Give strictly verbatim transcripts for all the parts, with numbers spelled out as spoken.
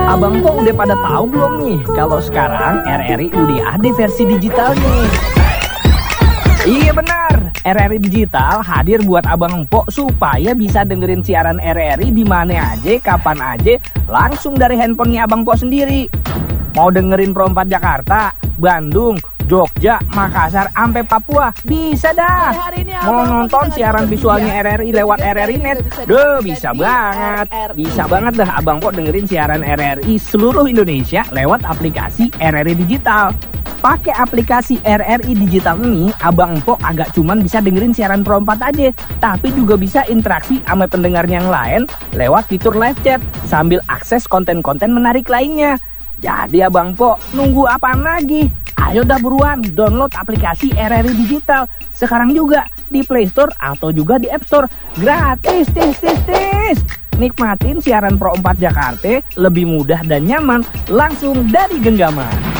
Abang Po udah pada tahu belum nih kalau sekarang R R I udah ada versi digitalnya? Iya benar, R R I Digital hadir buat Abang Po supaya bisa dengerin siaran R R I di mana aja, kapan aja, langsung dari handphonenya Abang Po sendiri. Mau dengerin Pro empat Jakarta, Bandung, Jogja, Makassar, sampai Papua, bisa dah. Mau nonton siaran visualnya R R I lewat R R I Net, duh bisa banget. Bisa banget dah Abang Po dengerin siaran R R I seluruh Indonesia lewat aplikasi R R I Digital. Pakai aplikasi R R I Digital ini, Abang Po agak cuman bisa dengerin siaran Pro empat aja, tapi juga bisa interaksi sama pendengar yang lain lewat fitur live chat sambil akses konten-konten menarik lainnya. Jadi Abang Po nunggu apaan lagi? Ayo dah buruan download aplikasi R R I Digital sekarang juga di Play Store atau juga di App Store. Gratis, tis, tis, tis. Nikmatin siaran Pro empat Jakarta lebih mudah dan nyaman langsung dari genggaman.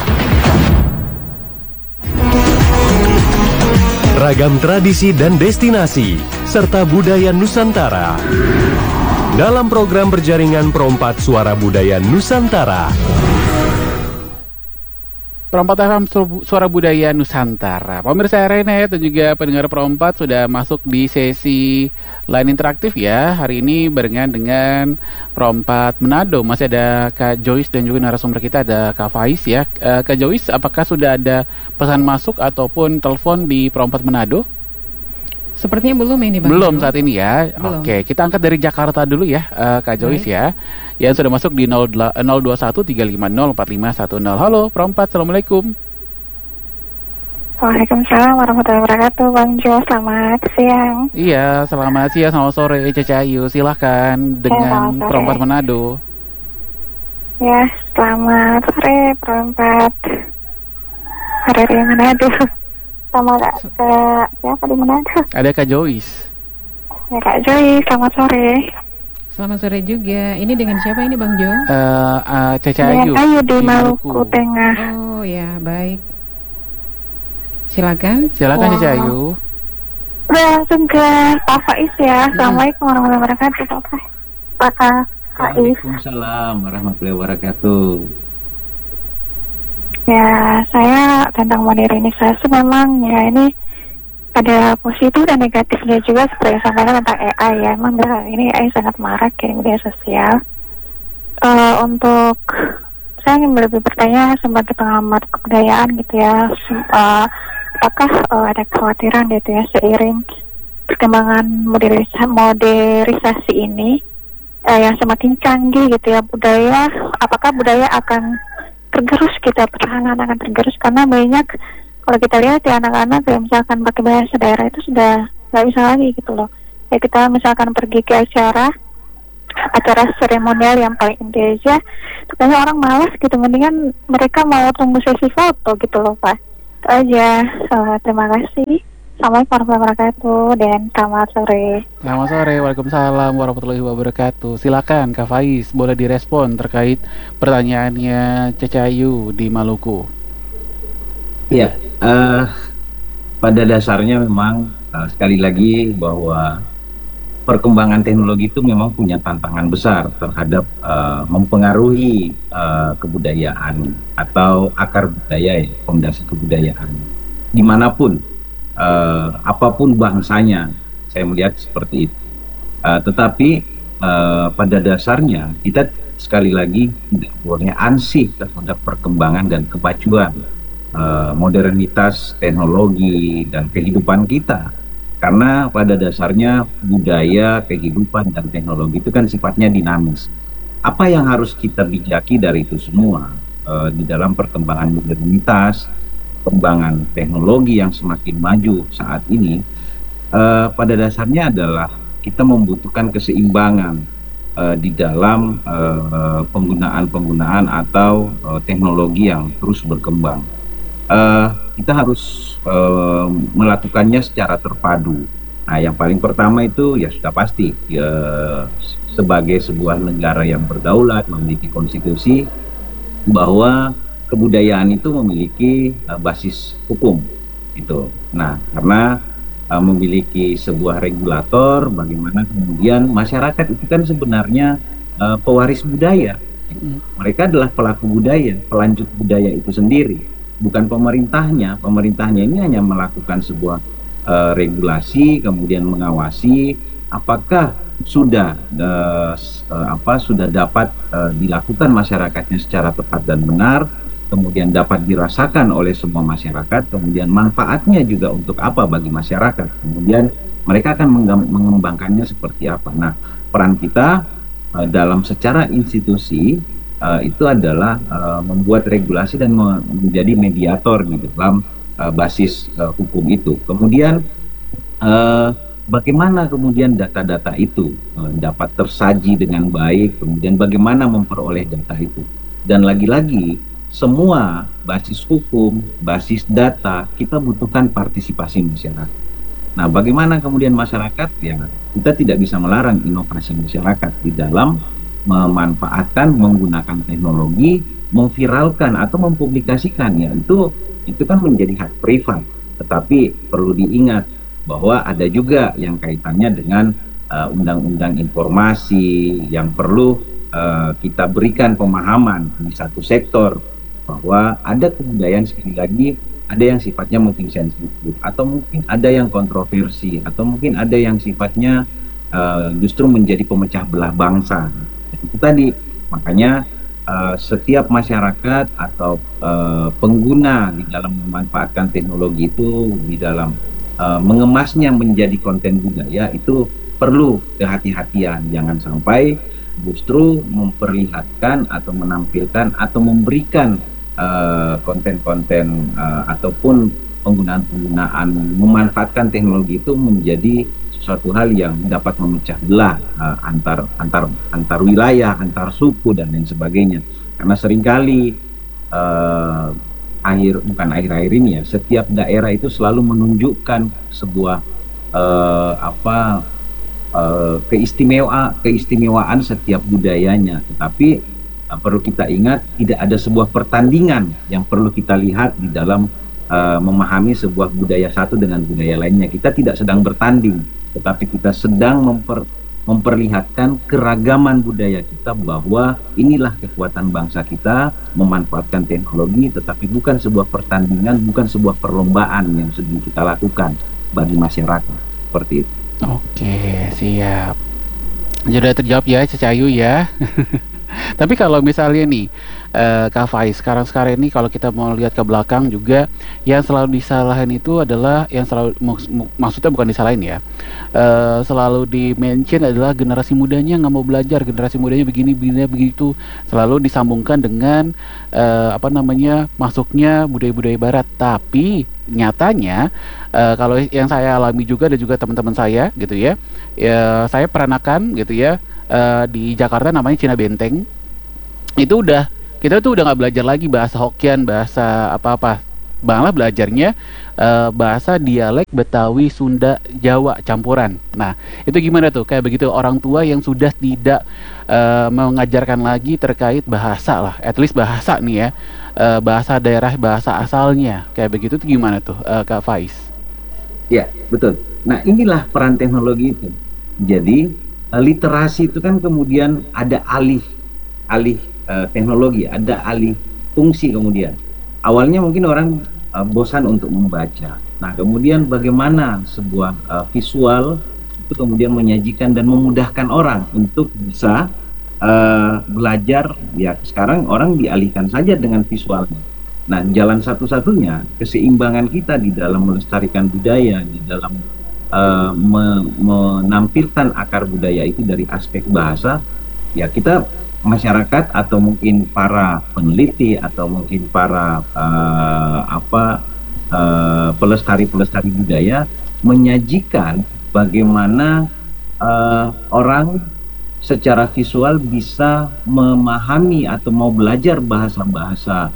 Ragam tradisi dan destinasi serta budaya Nusantara dalam program berjaringan Pro empat Suara Budaya Nusantara. Pro empat F M Suara Budaya Nusantara. Pemirsa R N dan juga pendengar Pro empat sudah masuk di sesi line interaktif ya. Hari ini barengan dengan Pro empat Manado. Masih ada Kak Joyce dan juga narasumber kita ada Kak Faiz ya. Uh, Kak Joyce, apakah sudah ada pesan masuk ataupun telepon di Pro empat Manado? Sepertinya belum ini Bang. Belum saat ini ya. Belum. Oke, kita angkat dari Jakarta dulu ya, uh, Kak Joyce ya. Yang sudah masuk di nol dua satu tiga lima nol empat lima satu nol. Halo, Pro empat, Assalamualaikum. Waalaikumsalam warahmatullahi wabarakatuh, Bang Jo. Selamat siang. Iya, selamat siang, selamat sore, Caca Ayu. Silahkan dengan ya, Pro empat Manado. Ya, selamat sore, Pro empat R R I Manado. Sama Kak, Kak siapa di Manado? Ada Kak Joyce. Ya, Kak Joy, selamat sore. Selamat sore juga. Ini dengan siapa ini Bang Jo? Uh, uh, Caca Ayu. Dengan Ayu di Maluku Tengah. Oh ya, baik. Silakan. Silakan Wow. Caca Ayu. Udah langsung ke Pak Faiz ya. Assalamualaikum warahmatullahi wabarakatuh, Pak Faiz. Pak Faiz. Waalaikumsalam warahmatullahi wabarakatuh. Ya, saya tentang modernisasi memang ya ini ada positif dan negatifnya juga seperti yang sampaikan tentang A I ya. Memang ini A I sangat marak ya di media sosial. Uh, untuk saya ingin lebih bertanya sebagai pengamat kebudayaan gitu ya, uh, apakah uh, ada kekhawatiran gitu ya seiring perkembangan modernisasi, modernisasi ini uh, yang semakin canggih gitu ya budaya, apakah budaya akan tergerus kita pertahanan akan tergerus karena banyak kalau kita lihat ya anak-anak yang misalkan pakai bahasa daerah itu sudah nggak bisa lagi gitu loh. Ya kita misalkan pergi ke acara acara seremonial yang paling inti aja, ternyata orang malas gitu, mendingan mereka mau tunggu sesi foto gitu loh Pak. Itu aja. Uh, terima kasih. Assalamualaikum warahmatullahi wabarakatuh dan selamat sore. Selamat sore, Waalaikumsalam warahmatullahi wabarakatuh. Silakan Kak Faiz, boleh direspon terkait pertanyaannya Caca Ayu di Maluku. Ya, uh, pada dasarnya memang uh, sekali lagi bahwa perkembangan teknologi itu memang punya tantangan besar terhadap uh, mempengaruhi uh, kebudayaan atau akar budaya, ya, fondasi kebudayaan dimanapun. Uh, apapun bangsanya, saya melihat seperti itu. Uh, tetapi uh, pada dasarnya kita sekali lagi tidak boleh ansih terhadap perkembangan dan kemajuan uh, modernitas teknologi dan kehidupan kita, karena pada dasarnya budaya, kehidupan dan teknologi itu kan sifatnya dinamis. Apa yang harus kita bijaki dari itu semua uh, di dalam perkembangan modernitas, perkembangan teknologi yang semakin maju saat ini, uh, pada dasarnya adalah kita membutuhkan keseimbangan uh, di dalam penggunaan-penggunaan uh, atau uh, teknologi yang terus berkembang. Uh, kita harus uh, melakukannya secara terpadu. Nah, yang paling pertama itu ya sudah pasti ya, sebagai sebuah negara yang berdaulat memiliki konstitusi, bahwa kebudayaan itu memiliki uh, basis hukum itu. Nah, karena uh, memiliki sebuah regulator, bagaimana kemudian masyarakat itu kan sebenarnya uh, pewaris budaya Mereka adalah pelaku budaya, pelanjut budaya itu sendiri, bukan pemerintahnya. Pemerintahnya ini hanya melakukan sebuah uh, regulasi, kemudian mengawasi apakah sudah uh, uh, apa sudah dapat uh, dilakukan masyarakatnya secara tepat dan benar, kemudian dapat dirasakan oleh semua masyarakat, kemudian manfaatnya juga untuk apa bagi masyarakat, kemudian mereka akan mengembangkannya seperti apa. Nah, peran kita uh, dalam secara institusi uh, itu adalah uh, membuat regulasi dan menjadi mediator di dalam uh, basis uh, hukum itu. Kemudian uh, bagaimana kemudian data-data itu uh, dapat tersaji dengan baik, kemudian bagaimana memperoleh data itu. Dan lagi-lagi, semua basis hukum, basis data, kita butuhkan partisipasi masyarakat. Nah, bagaimana kemudian masyarakat? Ya, kita tidak bisa melarang inovasi masyarakat di dalam memanfaatkan, menggunakan teknologi, memviralkan atau mempublikasikan. Ya, itu, itu kan menjadi hak privat. Tetapi perlu diingat bahwa ada juga yang kaitannya dengan uh, undang-undang informasi yang perlu uh, kita berikan pemahaman di satu sektor bahwa ada kebudayaan, sekali lagi ada yang sifatnya mungkin sensitif atau mungkin ada yang kontroversi atau mungkin ada yang sifatnya uh, justru menjadi pemecah belah bangsa. Itu tadi, makanya uh, setiap masyarakat atau uh, pengguna di dalam memanfaatkan teknologi itu di dalam Uh, mengemasnya menjadi konten budaya itu perlu kehati-hatian. Jangan sampai justru memperlihatkan atau menampilkan atau memberikan konten-konten uh, uh, ataupun penggunaan-penggunaan memanfaatkan teknologi itu menjadi suatu hal yang dapat memecah belah uh, antar antar antar wilayah, antar suku dan lain sebagainya. Karena seringkali uh, akhir bukan akhir-akhir ini ya, setiap daerah itu selalu menunjukkan sebuah uh, apa uh, keistimewaan keistimewaan setiap budayanya, tetapi uh, perlu kita ingat tidak ada sebuah pertandingan yang perlu kita lihat di dalam uh, memahami sebuah budaya satu dengan budaya lainnya. Kita tidak sedang bertanding, tetapi kita sedang memper memperlihatkan keragaman budaya kita, bahwa inilah kekuatan bangsa kita memanfaatkan teknologi, tetapi bukan sebuah pertandingan, bukan sebuah perlombaan yang sedang kita lakukan bagi masyarakat, seperti itu. Oke, siap. Jadi udah terjawab ya, Cacayu ya. Tapi kalau misalnya nih, uh, Kak Faiz, sekarang-sekarang ini kalau kita mau lihat ke belakang juga, yang selalu disalahin itu adalah, yang selalu, mak maksudnya bukan disalahin ya, uh, selalu di-mention adalah generasi mudanya nggak mau belajar, generasi mudanya begini, begini, begitu, selalu disambungkan dengan, uh, apa namanya, masuknya budaya-budaya barat. Tapi nyatanya, uh, kalau yang saya alami juga dan juga teman-teman saya gitu ya, ya saya peranakan gitu ya, Uh, di Jakarta namanya Cina Benteng. Itu udah, kita tuh udah nggak belajar lagi bahasa Hokkien, bahasa apa-apa, malah belajarnya uh, bahasa dialek Betawi, Sunda, Jawa campuran. Nah, itu gimana tuh? Kayak begitu orang tua yang sudah tidak uh, mengajarkan lagi terkait bahasa lah, at least bahasa nih ya, uh, bahasa daerah, bahasa asalnya, kayak begitu tuh gimana tuh, uh, Kak Faiz? Ya, betul. Nah, inilah peran teknologi itu. Jadi literasi itu kan kemudian ada alih alih uh, teknologi, ada alih fungsi. Kemudian awalnya mungkin orang uh, bosan untuk membaca. Nah, kemudian bagaimana sebuah uh, visual itu kemudian menyajikan dan memudahkan orang untuk bisa uh, belajar. Ya, sekarang orang dialihkan saja dengan visualnya. Nah, jalan satu-satunya keseimbangan kita di dalam melestarikan budaya, di dalam Uh, me menampilkan akar budaya itu dari aspek bahasa, ya kita masyarakat atau mungkin para peneliti atau mungkin para uh, apa uh, pelestari-pelestari budaya menyajikan bagaimana uh, orang secara visual bisa memahami atau mau belajar bahasa-bahasa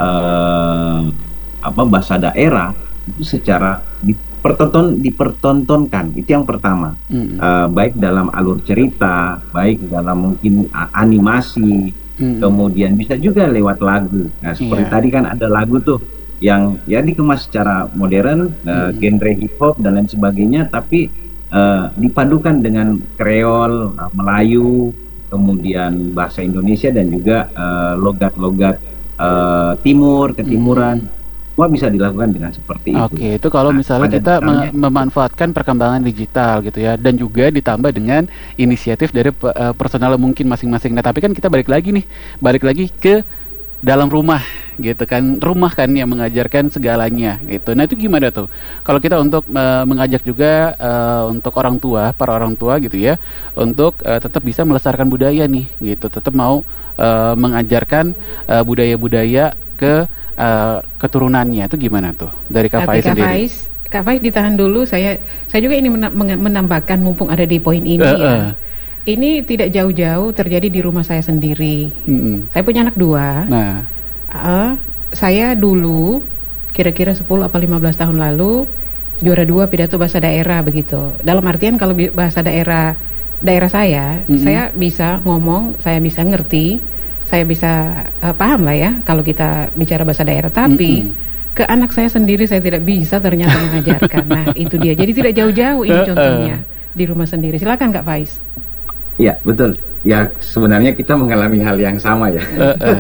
uh, apa bahasa daerah itu secara dipertonton dipertontonkan. Itu yang pertama. Mm-hmm. uh, baik dalam alur cerita, baik dalam mungkin uh, animasi, mm-hmm. kemudian bisa juga lewat lagu. Nah, seperti yeah. tadi kan ada lagu tuh yang ya dikemas secara modern, uh, mm-hmm. genre hip hop dan lain sebagainya, tapi uh, dipadukan dengan Kreol, uh, Melayu, kemudian bahasa Indonesia dan juga uh, logat-logat uh, timur, ketimuran. Hmm. Semua bisa dilakukan dengan seperti itu. Oke, itu kalau misalnya nah, kita mem memanfaatkan perkembangan digital gitu ya, dan juga ditambah dengan inisiatif dari uh, personal mungkin masing-masing. Nah, tapi kan kita balik lagi nih, balik lagi ke dalam rumah gitu kan, rumah kan yang mengajarkan segalanya gitu. Nah, itu gimana tuh? Kalau kita untuk uh, mengajak juga uh, untuk orang tua, para orang tua gitu ya, untuk uh, tetap bisa melestarikan budaya nih gitu, tetap mau uh, mengajarkan budaya-budaya uh, ke Uh, keturunannya itu gimana tuh dari Kak Faiz sendiri? Kak Faiz, Kak Faiz ditahan dulu. Saya saya juga ini menambahkan mumpung ada di poin ini uh, ya. Uh. Ini tidak jauh-jauh terjadi di rumah saya sendiri. Mm-hmm. Saya punya anak dua. Nah, uh, saya dulu kira-kira sepuluh atau lima belas tahun lalu juara dua pidato bahasa daerah begitu. Dalam artian kalau bahasa daerah daerah saya, mm-hmm. saya bisa ngomong, saya bisa ngerti. Saya bisa uh, paham lah ya kalau kita bicara bahasa daerah, tapi mm-hmm. ke anak saya sendiri saya tidak bisa ternyata mengajarkan. Nah, itu dia. Jadi tidak jauh-jauh ini contohnya di rumah sendiri. Silakan Kak Faiz. Iya, betul. Ya, sebenarnya kita mengalami hal yang sama ya.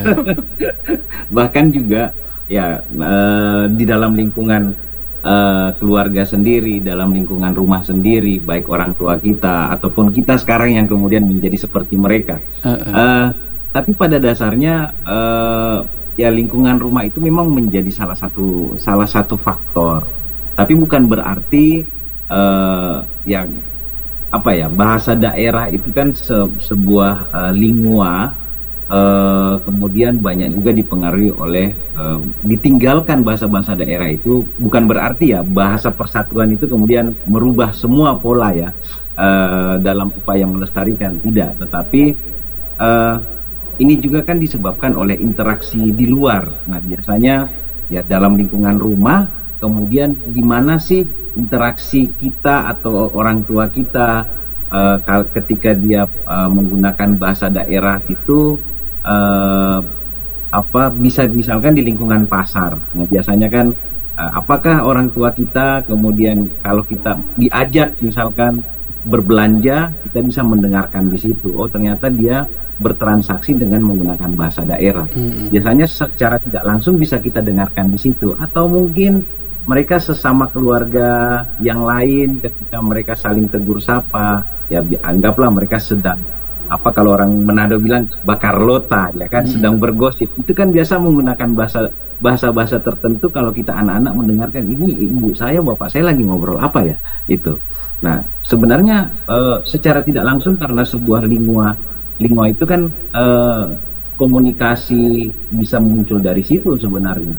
Bahkan juga ya uh, di dalam lingkungan uh, keluarga sendiri, dalam lingkungan rumah sendiri, baik orang tua kita ataupun kita sekarang yang kemudian menjadi seperti mereka. Uh-uh. Uh, Tapi pada dasarnya uh, ya lingkungan rumah itu memang menjadi salah satu salah satu faktor. Tapi bukan berarti uh, yang apa ya bahasa daerah itu kan se sebuah uh, lingua uh, kemudian banyak juga dipengaruhi oleh uh, ditinggalkan bahasa-bahasa daerah itu bukan berarti ya bahasa persatuan itu kemudian merubah semua pola ya uh, dalam upaya melestarikan, tidak. Tetapi uh, ini juga kan disebabkan oleh interaksi di luar. Nah, biasanya ya dalam lingkungan rumah, kemudian di mana sih interaksi kita atau orang tua kita uh, ketika dia uh, menggunakan bahasa daerah itu uh, apa bisa misalkan di lingkungan pasar. Nah, biasanya kan uh, apakah orang tua kita kemudian kalau kita diajak misalkan berbelanja, kita bisa mendengarkan di situ. Oh, ternyata dia bertransaksi dengan menggunakan bahasa daerah. Mm-hmm. Biasanya secara tidak langsung bisa kita dengarkan di situ. Atau mungkin mereka sesama keluarga yang lain ketika mereka saling tegur sapa, ya anggaplah mereka sedang apa kalau orang Manado bilang bakar lota, ya kan, mm-hmm. sedang bergosip. Itu kan biasa menggunakan bahasa bahasa-bahasa tertentu. Kalau kita anak-anak mendengarkan, ini ibu saya, bapak saya lagi ngobrol apa ya, itu. Nah, sebenarnya uh, secara tidak langsung karena sebuah lingua lingua itu kan uh, komunikasi bisa muncul dari situ sebenarnya.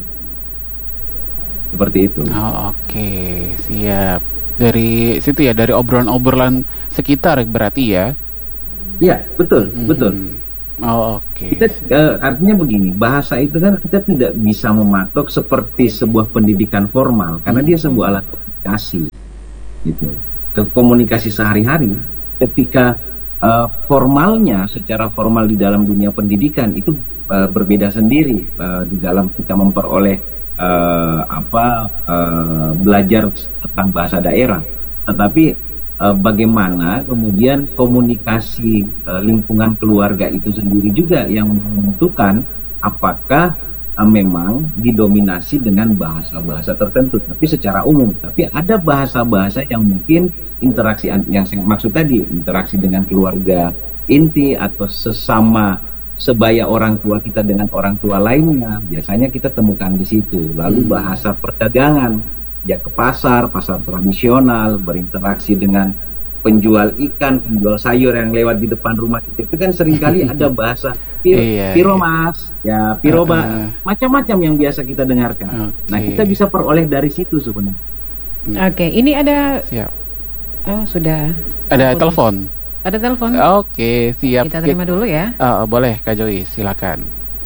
Seperti itu. Oh, oke, okay. Siap. Dari situ ya, dari obrolan-obrolan sekitar berarti ya? Iya, betul, hmm. betul. Oh, oke. Okay. Uh, artinya begini, bahasa itu kan kita tidak bisa mematok seperti sebuah pendidikan formal karena hmm. dia sebuah alat komunikasi, gitu. Ke komunikasi sehari-hari, ketika Uh, formalnya, secara formal di dalam dunia pendidikan itu uh, berbeda sendiri uh, di dalam kita memperoleh uh, apa uh, belajar tentang bahasa daerah. Tetapi uh, bagaimana kemudian komunikasi uh, lingkungan keluarga itu sendiri juga yang menentukan apakah uh, memang didominasi dengan bahasa-bahasa tertentu, tapi secara umum. Tapi ada bahasa-bahasa yang mungkin interaksi yang saya maksud tadi, interaksi dengan keluarga inti atau sesama sebaya orang tua kita dengan orang tua lainnya, biasanya kita temukan di situ. Lalu bahasa perdagangan, ya ke pasar, pasar tradisional, berinteraksi dengan penjual ikan, penjual sayur yang lewat di depan rumah kita, itu kan seringkali ada bahasa pir, iya, piro mas, ya piroba, uh, uh. macam-macam yang biasa kita dengarkan. Okay. Nah, kita bisa peroleh dari situ sebenarnya. Oke, okay, ini ada. Siap. Oh, sudah. Ada oh, telepon. Ada telepon. Oke, siap. Kita terima dulu ya. Uh, boleh, Kak Joy, silakan.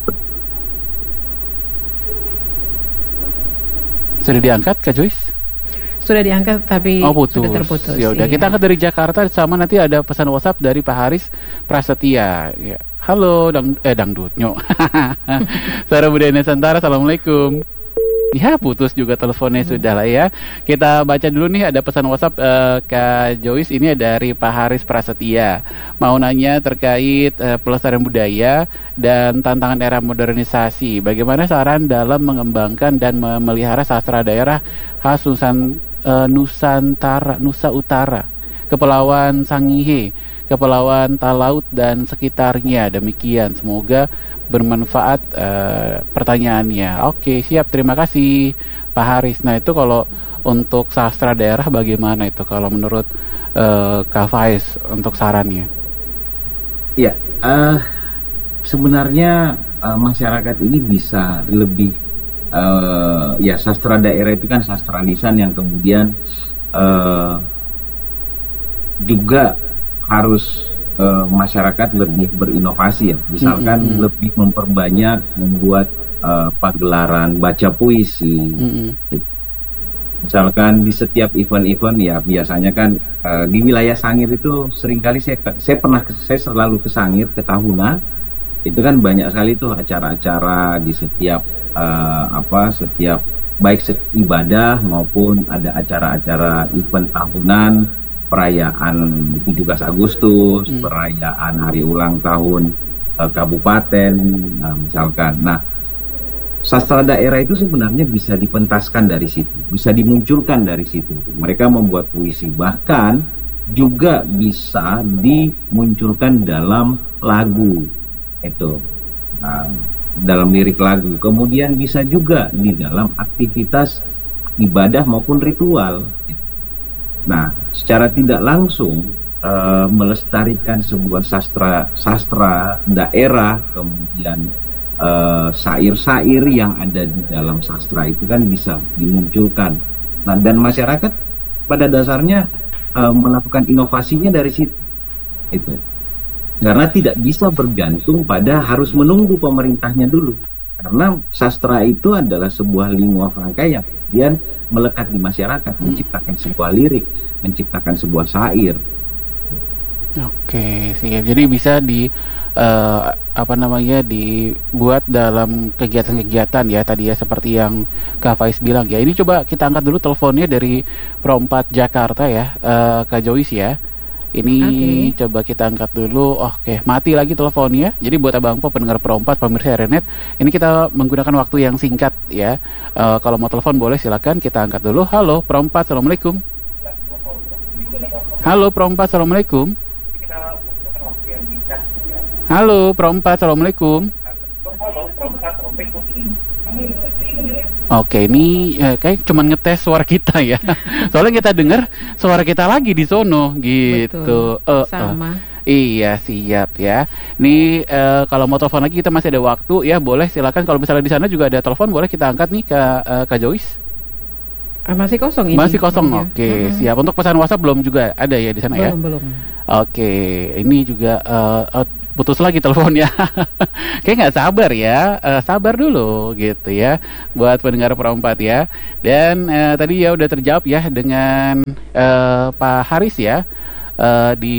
Sudah diangkat, Kak Joyce? Sudah diangkat, tapi oh, putus. sudah terputus. Ya udah, iya. Kita angkat dari Jakarta, sama nanti ada pesan WhatsApp dari Pak Haris Prasetya. Ya. Halo, dang eh dangdut, nyok. Suara Budaya Nusantara, assalamualaikum. Ya putus juga teleponnya hmm. sudah lah ya. Kita baca dulu nih, ada pesan WhatsApp uh, Kak Joyce, ini dari Pak Haris Prasetya. Mau nanya terkait uh, pelestarian budaya dan tantangan era modernisasi. Bagaimana saran dalam mengembangkan dan memelihara sastra daerah khas Nusan, uh, Nusantara, Nusa Utara, Kepulauan Sangihe, Kepulauan Talaut dan sekitarnya. Demikian, semoga bermanfaat uh, pertanyaannya. Oke, siap, terima kasih Pak Haris. Nah, itu kalau untuk sastra daerah bagaimana itu kalau menurut uh, Kak Faiz untuk sarannya? Ya, uh, sebenarnya uh, masyarakat ini bisa lebih uh, ya, sastra daerah itu kan sastra lisan yang kemudian uh, juga harus uh, masyarakat lebih berinovasi ya, misalkan mm-hmm. lebih memperbanyak membuat uh, pagelaran baca puisi, mm-hmm. misalkan di setiap event-event ya, biasanya kan uh, di wilayah Sangir itu seringkali saya saya pernah saya selalu ke Sangir, ke Tahuna, itu kan banyak sekali tuh acara-acara di setiap uh, apa setiap baik ibadah maupun ada acara-acara event tahunan, perayaan tujuh belas Agustus, hmm. perayaan hari ulang tahun uh, kabupaten, nah, misalkan. Nah, sastra daerah itu sebenarnya bisa dipentaskan dari situ, bisa dimunculkan dari situ. Mereka membuat puisi, bahkan juga bisa dimunculkan dalam lagu itu, nah, dalam lirik lagu. Kemudian bisa juga di dalam aktivitas ibadah maupun ritual. Nah, secara tidak langsung uh, melestarikan sebuah sastra sastra daerah, kemudian uh, syair-syair yang ada di dalam sastra itu kan bisa dimunculkan. Nah, dan masyarakat pada dasarnya uh, melakukan inovasinya dari situ. Itu. Karena tidak bisa bergantung pada harus menunggu pemerintahnya dulu. Karena sastra itu adalah sebuah lingua franca yang kemudian melekat di masyarakat, menciptakan sebuah lirik, menciptakan sebuah syair. Oke, sih. Jadi bisa di uh, apa namanya dibuat dalam kegiatan-kegiatan ya tadi ya, seperti yang Kak Faiz bilang ya. Ini coba kita angkat dulu teleponnya dari Pro empat Jakarta ya, uh, Kak Joyce ya. Ini okay. Coba kita angkat dulu. Oke, mati lagi teleponnya. Jadi buat Abang Po, pendengar Pro empat, pemirsa R N Net, ini kita menggunakan waktu yang singkat ya. Uh, kalau mau telepon boleh silakan, kita angkat dulu. Halo Pro empat, Assalamualaikum. Halo Pro empat, Assalamualaikum. Halo Pro empat, Assalamualaikum. Oke, ini eh, kayak cuman ngetes suara kita ya. Soalnya kita dengar suara kita lagi di sono gitu. Betul, uh, sama. Uh. Iya, siap ya. Nih uh, kalau mau telepon lagi kita masih ada waktu ya, boleh silakan. Kalau misalnya di sana juga ada telepon, boleh kita angkat nih ke uh, Kak Joyce. Uh, masih kosong ini. Masih kosong. Oke, okay, uh-huh. Siap. Untuk pesan WhatsApp belum juga ada ya di sana belum, ya? Belum, belum. Oke, okay. Ini juga uh, uh, putus lagi teleponnya. Kayak nggak sabar ya, uh, sabar dulu gitu ya buat pendengar Pro empat ya. Dan uh, tadi ya udah terjawab ya dengan uh, Pak Haris ya, uh, di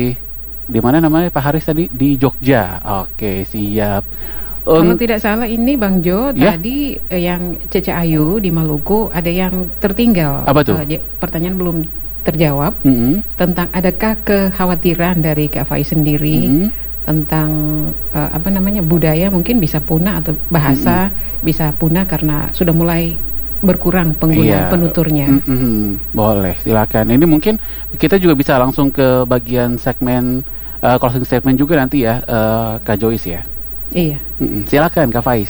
di mana namanya Pak Haris tadi, di Jogja. Oke, siap. Kalau um, tidak salah ini Bang Jo ya? Tadi uh, yang Cece Ayu di Maluku ada yang tertinggal. Apa tuh? Uh, pertanyaan belum terjawab, mm-hmm. tentang adakah kekhawatiran dari Kak Faiz sendiri, mm-hmm. tentang uh, apa namanya budaya mungkin bisa punah atau bahasa mm-hmm. bisa punah karena sudah mulai berkurang pengguna iya. penuturnya. Mm-hmm. Boleh, silakan. Ini mungkin kita juga bisa langsung ke bagian segmen uh, closing statement juga nanti ya, uh, Kak Joyce ya. Iya. Mm-hmm. Silakan Kak Faiz.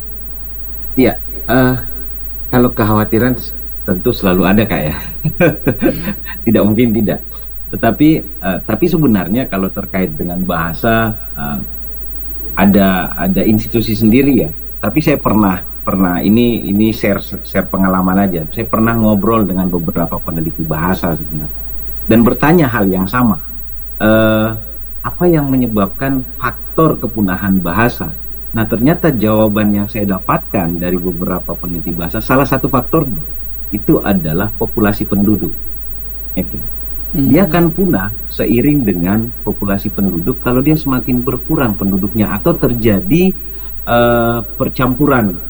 Iya, uh, kalau kekhawatiran tentu selalu ada Kak ya. Tidak mungkin tidak. Tetapi uh, tapi sebenarnya kalau terkait dengan bahasa uh, ada ada institusi sendiri ya. Tapi saya pernah pernah ini ini share share pengalaman aja. Saya pernah ngobrol dengan beberapa peneliti bahasa sebenarnya dan bertanya hal yang sama. Uh, apa yang menyebabkan faktor kepunahan bahasa? Nah, ternyata jawaban yang saya dapatkan dari beberapa peneliti bahasa, salah satu faktornya itu adalah populasi penduduk. Itu. Hmm. Dia akan punah seiring dengan populasi penduduk kalau dia semakin berkurang penduduknya atau terjadi uh, percampuran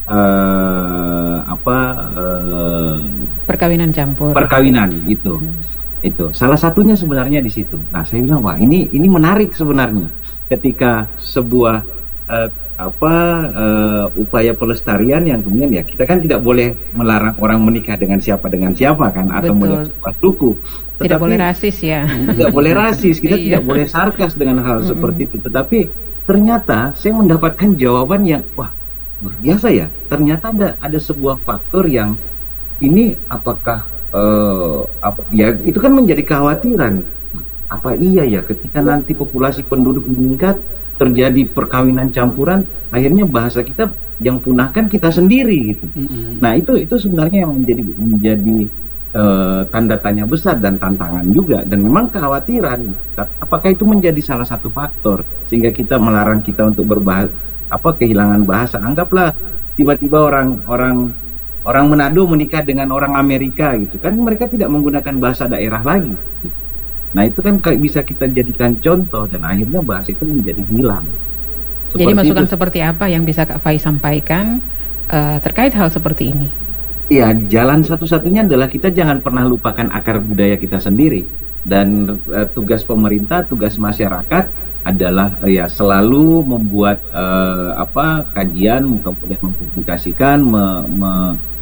uh, apa uh, perkawinan campur. Perkawinan itu. Hmm. Itu salah satunya sebenarnya di situ. Nah, saya bilang wah ini ini menarik sebenarnya ketika sebuah uh, apa uh, upaya pelestarian yang kemudian ya kita kan tidak boleh melarang orang menikah dengan siapa dengan siapa kan atau menyebut suku. Tetapi, tidak boleh rasis ya. Tidak boleh rasis, kita tidak boleh sarkas dengan hal mm-hmm. seperti itu. Tetapi ternyata saya mendapatkan jawaban yang wah luar biasa ya. Ternyata ada ada sebuah faktor yang ini apakah Uh, apa, ya itu kan menjadi kekhawatiran. Apa iya ya ketika nanti populasi penduduk meningkat terjadi perkawinan campuran, akhirnya bahasa kita yang punahkan kita sendiri gitu. Mm-hmm. Nah itu itu sebenarnya yang menjadi menjadi uh, tanda tanya besar dan tantangan juga, dan memang kekhawatiran. Tapi apakah itu menjadi salah satu faktor sehingga kita melarang kita untuk berbahasa apa kehilangan bahasa? Anggaplah tiba-tiba orang orang orang Manado menikah dengan orang Amerika gitu kan, mereka tidak menggunakan bahasa daerah lagi. Nah itu kan bisa kita jadikan contoh dan akhirnya bahasa itu menjadi hilang. Seperti Jadi masukan itu. Seperti apa yang bisa Kak Fai sampaikan uh, terkait hal seperti ini? Iya, jalan satu-satunya adalah kita jangan pernah lupakan akar budaya kita sendiri, dan uh, tugas pemerintah, tugas masyarakat adalah uh, ya selalu membuat uh, apa kajian, kemudian mempublikasikan, me, me,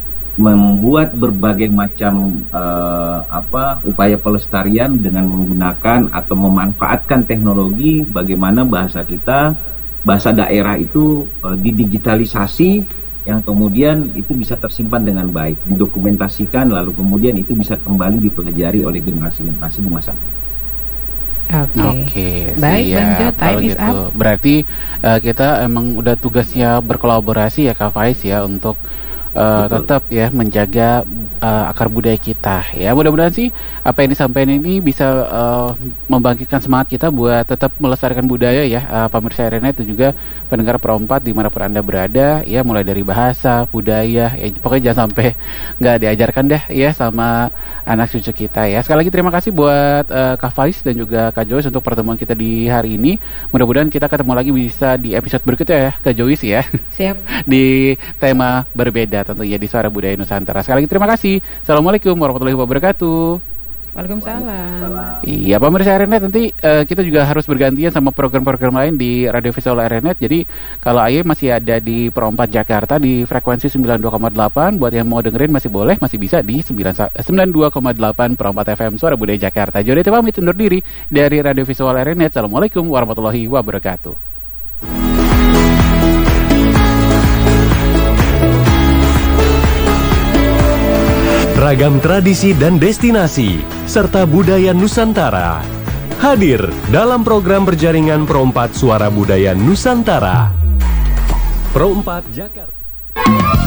membuat berbagai macam uh, apa upaya pelestarian dengan menggunakan atau memanfaatkan teknologi, bagaimana bahasa kita, bahasa daerah itu uh, didigitalisasi yang kemudian itu bisa tersimpan dengan baik, didokumentasikan, lalu kemudian itu bisa kembali dipelajari oleh generasi-generasi di masa depan. Oke, okay. okay, baik Bang Jo, time is gitu. up. Berarti uh, kita emang udah tugasnya berkolaborasi ya Kak Faiz ya untuk Uh, tetap ya menjaga uh, akar budaya kita ya. Mudah-mudahan sih apa yang disampaikan ini bisa uh, membangkitkan semangat kita buat tetap melestarikan budaya ya, uh, pemirsa R N E dan juga pendengar Pro empat dimanapun Anda berada ya, mulai dari bahasa, budaya ya, pokoknya jangan sampai nggak diajarkan deh ya sama anak cucu kita ya. Sekali lagi terima kasih buat uh, Kak Faiz dan juga Kak Joyce untuk pertemuan kita di hari ini. Mudah-mudahan kita ketemu lagi bisa di episode berikutnya ya Kak Joyce ya. Siap. Di tema berbeda tentunya di Suara Budaya Nusantara. Sekali lagi terima kasih. Assalamualaikum warahmatullahi wabarakatuh. Waalaikumsalam. Iya, pemirsa R N E nanti uh, kita juga harus bergantian sama program-program lain di Radio Visual R N E. Jadi kalau A Y masih ada di Pro empat Jakarta di frekuensi sembilan puluh dua koma delapan, buat yang mau dengerin masih boleh, masih bisa di sembilan puluh dua koma delapan Pro empat F M Suara Budaya Jakarta. Jadi pamit undur diri dari Radio Visual R N E. Assalamualaikum warahmatullahi wabarakatuh. Ragam tradisi dan destinasi, serta budaya Nusantara hadir dalam program berjaringan Pro empat Suara Budaya Nusantara. Pro empat Jakarta.